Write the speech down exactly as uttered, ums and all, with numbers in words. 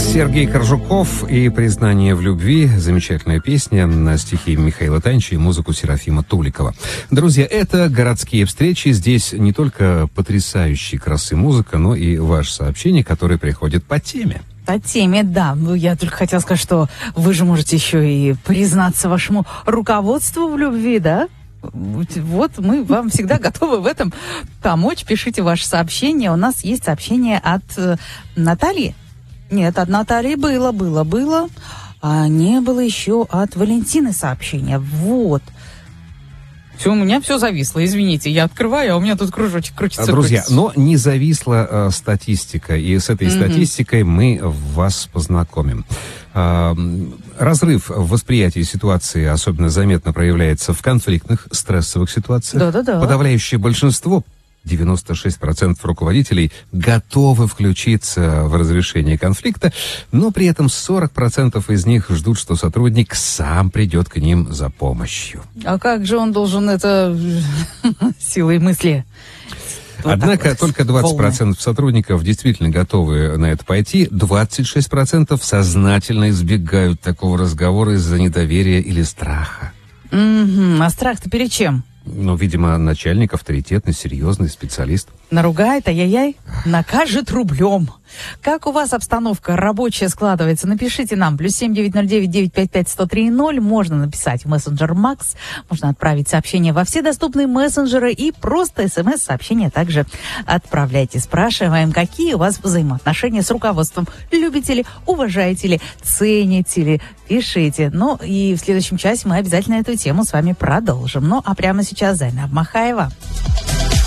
Сергей Коржуков и «Признание в любви». Замечательная песня на стихи Михаила Танча и музыку Серафима Туликова. Друзья, это «Городские встречи». Здесь не только потрясающей красы музыка, но и ваше сообщение, которое приходит по теме. По теме, да. Ну, я только хотела сказать, что вы же можете еще и признаться вашему руководству в любви, да? Вот мы вам всегда готовы в этом помочь. Пишите ваши сообщения. У нас есть сообщение от э, Натальи. Нет, от Натальи было, было, было. А не было еще от Валентины сообщения. Вот. Все, у меня все зависло. Извините, я открываю, а у меня тут кружочек крутится. Друзья, крутится. но не зависла э, статистика. И с этой mm-hmm. статистикой мы вас познакомим. Э, разрыв в восприятии ситуации особенно заметно проявляется в конфликтных, стрессовых ситуациях. Да-да-да. Подавляющее большинство, девяносто шесть процентов руководителей, готовы включиться в разрешение конфликта, но при этом сорок процентов из них ждут, что сотрудник сам придет к ним за помощью. А как же он должен это силой мысли? Вот Однако вот только двадцать процентов сотрудников действительно готовы на это пойти, двадцать шесть процентов сознательно избегают такого разговора из-за недоверия или страха. Mm-hmm. А страх-то перед чем? Ну, видимо, начальник авторитетный, серьезный специалист. Наругает, ай-яй-яй, накажет рублем. Как у вас обстановка рабочая складывается? Напишите нам. Плюс семь девять ноль девять девять пять пять сто три ноль. Можно написать в мессенджер Макс. Можно отправить сообщение во все доступные мессенджеры. И просто смс-сообщение также отправляйте. Спрашиваем, какие у вас взаимоотношения с руководством. Любите ли, уважаете ли, цените ли? Пишите. Ну и в следующем часе мы обязательно эту тему с вами продолжим. Ну а прямо сейчас Зайнаб Махаева.